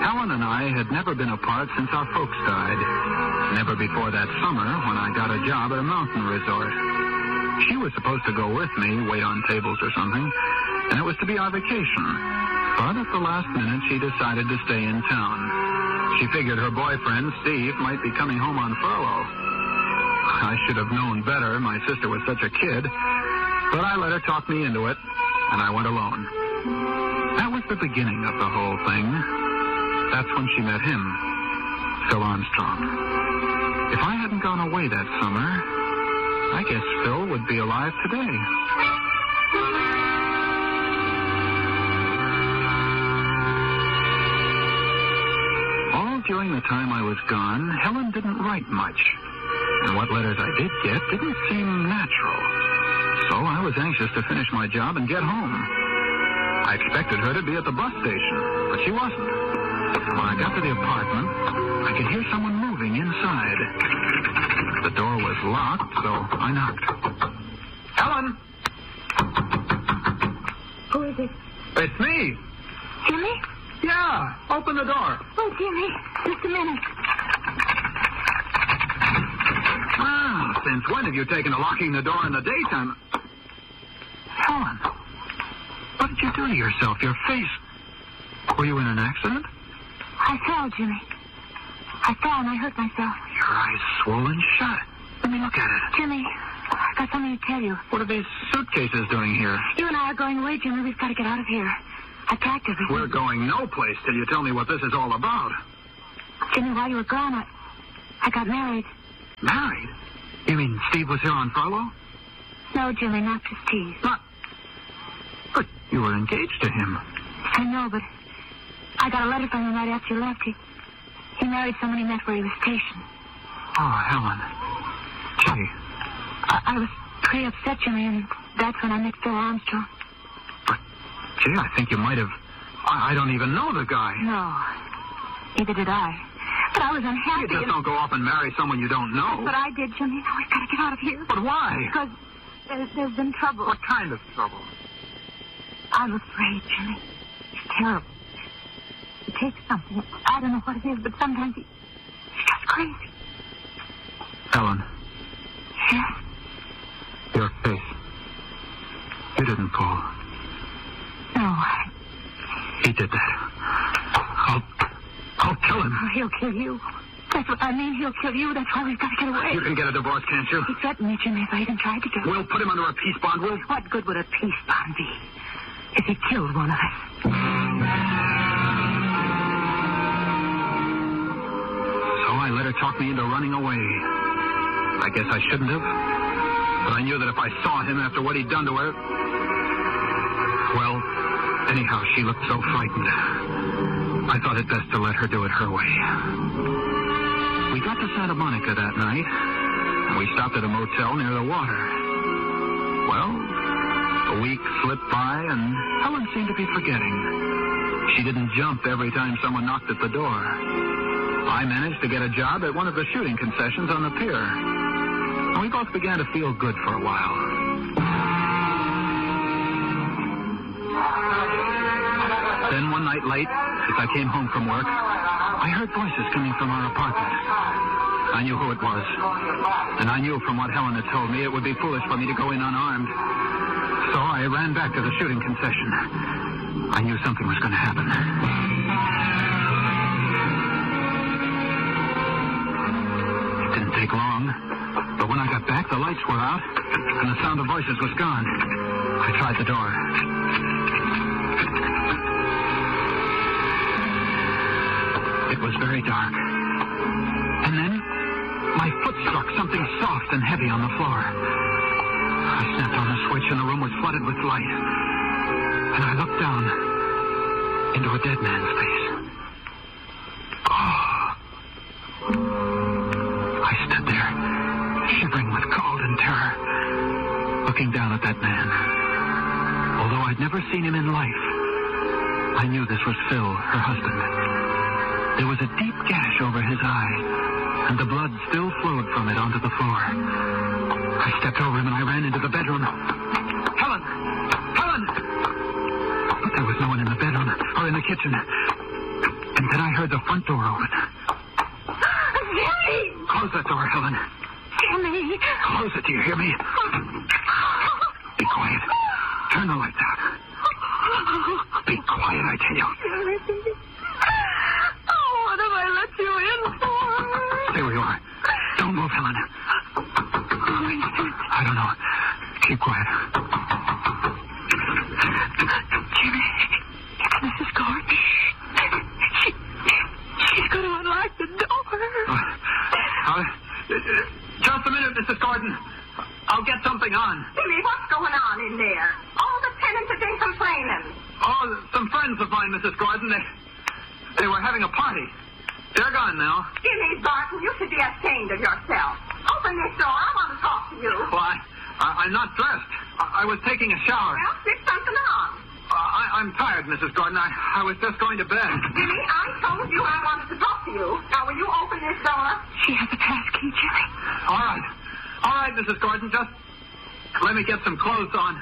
Helen and I had never been apart since our folks died. Never before that summer when I got a job at a mountain resort. She was supposed to go with me, wait on tables or something, and it was to be our vacation. But at the last minute, she decided to stay in town. She figured her boyfriend, Steve, might be coming home on furlough. I should have known better. My sister was such a kid. But I let her talk me into it, and I went alone. That was the beginning of the whole thing. That's when she met him, Phil Armstrong. If I hadn't gone away that summer, I guess Phil would be alive today. All during the time I was gone, Helen didn't write much. And what letters I did get didn't seem natural. So I was anxious to finish my job and get home. I expected her to be at the bus station, but she wasn't. When I got to the apartment, I could hear someone moving inside. The door was locked, so I knocked. Helen! Who is it? It's me. Jimmy? Yeah, open the door. Oh, Jimmy, just a minute. Wow, since when have you taken to locking the door in the daytime? Helen, what did you do to yourself? Your face. Were you in an accident? I fell, Jimmy. I fell and I hurt myself. Your eyes swollen shut. Let me look at it. Jimmy, I've got something to tell you. What are these suitcases doing here? You and I are going away, Jimmy. We've got to get out of here. I packed everything. We're going no place till you tell me what this is all about. Jimmy, while you were gone, I got married. Married? You mean Steve was here on furlough? No, Jimmy, not to Steve. But you were engaged to him. I know, but I got a letter from him right after you left. He married someone he met where he was stationed. Oh, Helen. Gee. I was pretty upset, Jimmy, and that's when I met Phil Armstrong. But, gee, I think you might have... I don't even know the guy. No, neither did I. But I was unhappy. You just don't go off and marry someone you don't know. But I did, Jimmy. Now we've got to get out of here. But why? Because there's been trouble. What kind of trouble? I'm afraid, Jimmy. It's terrible. He takes something. I don't know what it is, but sometimes he's just crazy. Helen. Yes? Your face. You didn't pull. No, He did that. I'll kill him. Oh, he'll kill you. That's what I mean. He'll kill you. That's why we've got to get away. You can get a divorce, can't you? He threatened me, Jimmy, if I even tried to get We'll put him under a peace bond. What good would a peace bond be if he killed one of us? So I let her talk me into running away. I guess I shouldn't have. But I knew that if I saw him after what he'd done to her... Well, anyhow, she looked so frightened. I thought it best to let her do it her way. We got to Santa Monica that night, and we stopped at a motel near the water. Well, a week slipped by, and Helen seemed to be forgetting. She didn't jump every time someone knocked at the door. I managed to get a job at one of the shooting concessions on the pier. And we both began to feel good for a while. Then one night late, as I came home from work, I heard voices coming from our apartment. I knew who it was. And I knew from what Helen had told me it would be foolish for me to go in unarmed. So I ran back to the shooting concession. I knew something was going to happen. It didn't take long. But when I got back, the lights were out, and the sound of voices was gone. I tried the door. It was very dark. And then my foot struck something soft and heavy on the floor. I snapped on the switch and the room was flooded with light. And I looked down into a dead man's face. Oh. I stood there, shivering with cold and terror, looking down at that man. Although I'd never seen him in life, I knew this was Phil, her husband. There was a deep gash over his eye, and the blood still flowed from it onto the floor. I stepped over him and I ran into the bedroom. Helen! Helen! But there was no one in the bedroom or in the kitchen. And then I heard the front door open. Jimmy! Close that door, Helen. Jimmy! Close it, do you hear me? Be quiet. Turn the lights out. Be quiet, I tell you. Jimmy. Oh, what have I let you in for? Stay where you are. Don't move, Helen. I don't know. Keep quiet. Jimmy, it's Mrs. Gordon. She's going to unlock the door. Just a minute, Mrs. Gordon. I'll get something on. Jimmy, what's going on in there? All the tenants have been complaining. Oh, some friends of mine, Mrs. Gordon. They were having a party. They're gone now. Jimmy Barton, you should be ashamed of yourself. Open this door. I want to talk to you. Well, I'm not dressed. I was taking a shower. Well, stick something on. I'm tired, Mrs. Gordon. I was just going to bed. Jimmy, I told you I wanted to talk to you. Now, will you open this door? She has a pass key, Jimmy. All right, Mrs. Gordon. Just let me get some clothes on.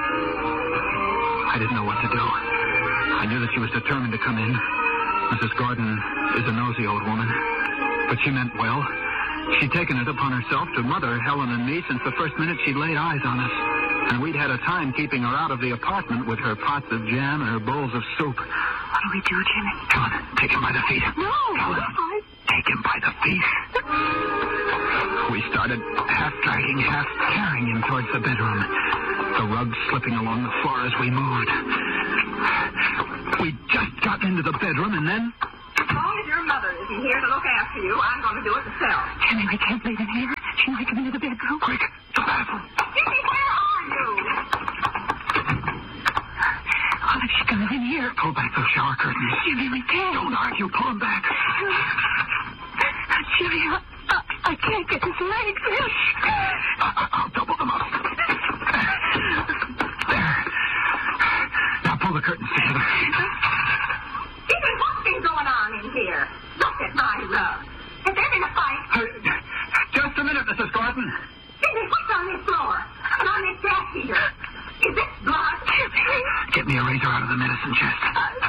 I didn't know what to do. I knew that she was determined to come in. Mrs. Gordon is a nosy old woman, but she meant well. She'd taken it upon herself to mother Helen and me since the first minute she'd laid eyes on us. And we'd had a time keeping her out of the apartment with her pots of jam and her bowls of soup. What do we do, Jimmy? Helen, take him by the feet. No. Helen, take him by the feet. We started half dragging, half carrying him towards the bedroom. The rug slipping along the floor as we moved. We just got into the bedroom and then... As long as your mother isn't here to look after you, I'm going to do it myself. Jimmy, we can't leave him here. She might come into the bedroom. Quick, the bathroom. Jimmy, where are you? What if she comes in here? Pull back those shower curtains. Jimmy, we can't. Don't argue. Pull them back. Jimmy, I can't get his legs in. I'll double them up. There. Now pull the curtains together. Jimmy, what's been going on in here? Look at my rug. Has there been a fight? Just a minute, Mrs. Gordon. Jimmy, what's on this floor? And on this gas heater? Is this blood? Get me a razor out of the medicine chest.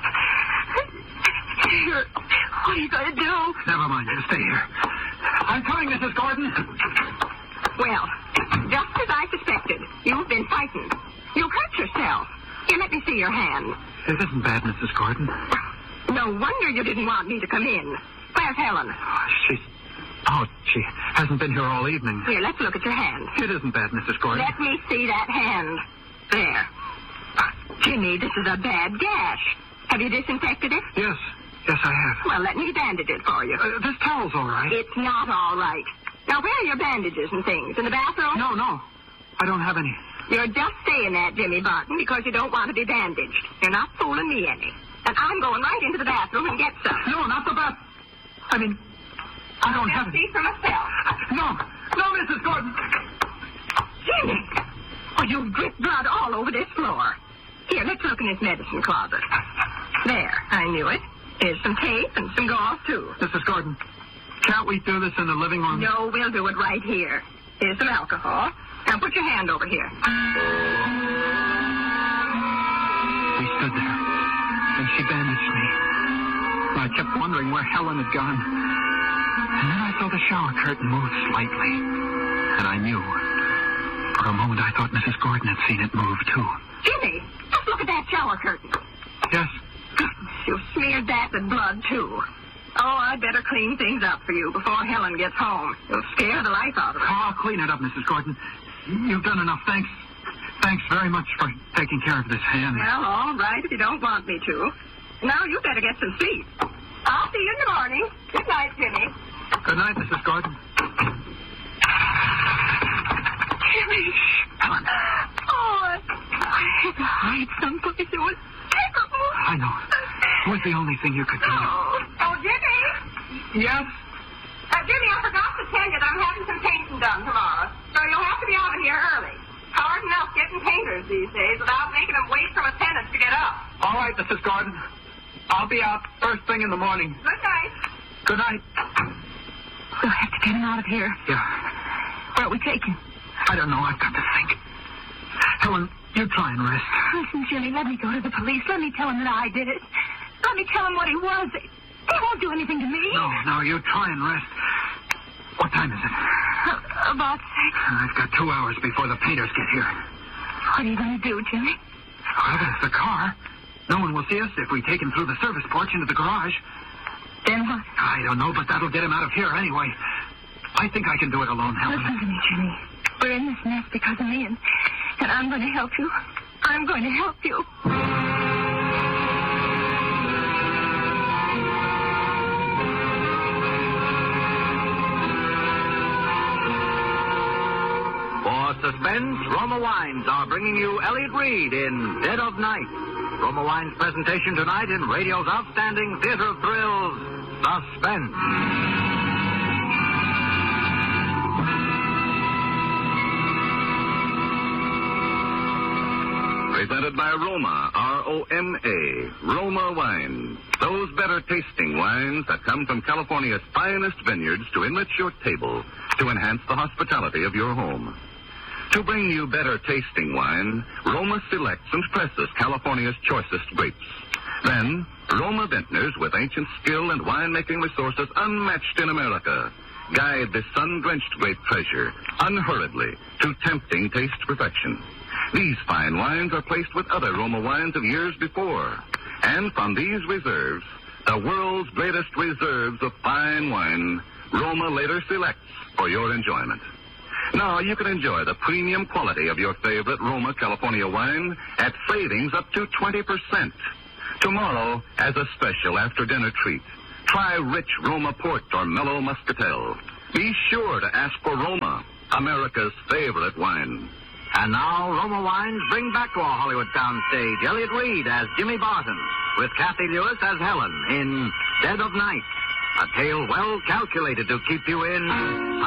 Here. What are you going to do? Never mind. You stay here. I'm coming, Mrs. Gordon. Well, just as I suspected, you've been fighting. You hurt yourself. Here, let me see your hand. It isn't bad, Mrs. Gordon. No wonder you didn't want me to come in. Where's Helen? She hasn't been here all evening. Here, let's look at your hand. It isn't bad, Mrs. Gordon. Let me see that hand. There. Jimmy, this is a bad gash. Have you disinfected it? Yes, I have. Well, let me bandage it for you. This towel's all right. It's not all right. Now, where are your bandages and things? In the bathroom? No. I don't have any. You're just saying that, Jimmy Barton, because you don't want to be bandaged. You're not fooling me any. And I'm going right into the bathroom and get some. No, not the bath. I mean, I don't have See it. for myself. No, Mrs. Gordon. Jimmy! Oh, you dripped blood all over this floor. Here, let's look in this medicine closet. There, I knew it. Here's some tape and some gauze, too. Mrs. Gordon, can't we do this in the living room? No, we'll do it right here. Here's some alcohol. Now put your hand over here. We stood there, and she bandaged me. I kept wondering where Helen had gone. And then I saw the shower curtain move slightly. And I knew. For a moment, I thought Mrs. Gordon had seen it move, too. Jimmy, just look at that shower curtain. Yes. You smeared that with blood, too. Oh, I'd better clean things up for you before Helen gets home. You'll scare the life out of her. I'll clean it up, Mrs. Gordon. You've done enough. Thanks very much for taking care of this hand. Well, all right, if you don't want me to. Now you better get some sleep. I'll see you in the morning. Good night, Jimmy. Good night, Mrs. Gordon. Jimmy. Helen. Oh, I had to hide someplace. It was terrible. I know. It was the only thing you could do. Oh, Jimmy. Yes? Jimmy, I forgot to tell you that I'm having some painting done tomorrow. So you'll have to be out of here early. Hard enough getting painters these days without making them wait for a tenant to get up. All right, Mrs. Gordon. I'll be out first thing in the morning. Good night. Good night. We'll have to get him out of here. Yeah. Where are we taking? I don't know. I've got to think. Helen, you try and rest. Listen, Jimmy, let me go to the police. Let me tell him that I did it. Let me tell him what he was. They won't do anything to me. No, you try and rest. What time is it? About 6. I've got 2 hours before the painters get here. What are you going to do, Jimmy? Well, it's the car. No one will see us if we take him through the service porch into the garage. Then what? I don't know, but that'll get him out of here anyway. I think I can do it alone, Helen. Listen to me, Jimmy. We're in this mess because of me, and I'm going to help you. I'm going to help you. For suspense, Roma Wines are bringing you Elliott Reed in Dead of Night. Roma Wines' presentation tonight in radio's outstanding theater of thrills, Suspense. Presented by Roma, R-O-M-A, Roma Wine. Those better tasting wines that come from California's finest vineyards to enrich your table, to enhance the hospitality of your home. To bring you better tasting wine, Roma selects and presses California's choicest grapes. Then, Roma vintners with ancient skill and winemaking resources unmatched in America guide the sun-drenched grape treasure unhurriedly to tempting taste perfection. These fine wines are placed with other Roma wines of years before. And from these reserves, the world's greatest reserves of fine wine, Roma later selects for your enjoyment. Now, you can enjoy the premium quality of your favorite Roma California wine at savings up to 20%. Tomorrow, as a special after-dinner treat, try rich Roma Port or mellow Muscatel. Be sure to ask for Roma, America's favorite wine. And now, Roma Wines bring back to our Hollywood soundstage Elliott Reed as Jimmy Barton, with Kathy Lewis as Helen in Dead of Night. A tale well calculated to keep you in